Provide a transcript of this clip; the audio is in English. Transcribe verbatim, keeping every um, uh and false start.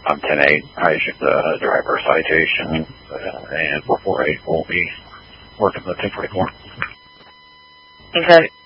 I'm ten eight. I issued the driver citation, uh, and four four eight will be working the two forty-four. Okay.